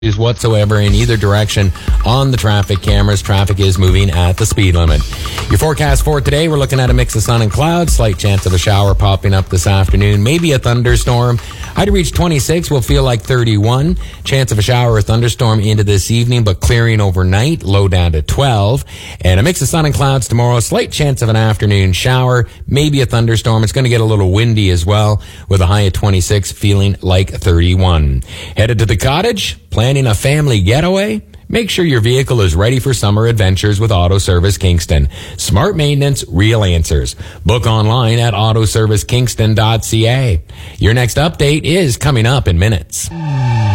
whatsoever in either direction on the traffic cameras. Traffic is moving at the speed limit. Your forecast for today, we're looking at a mix of sun and clouds. Slight chance of a shower popping up this afternoon. Maybe a thunderstorm. High to reach 26 will feel like 31. Chance of a shower or thunderstorm into this evening, but clearing overnight. Low down to 12. And a mix of sun and clouds tomorrow. Slight chance of an afternoon shower. Maybe a thunderstorm. It's going to get a little windy as well, with a high of 26 feeling like 31. Headed to the cottage. Planning a family getaway? Make sure your vehicle is ready for summer adventures with Auto Service Kingston. Smart maintenance, real answers. Book online at autoservicekingston.ca. Your next update is coming up in minutes.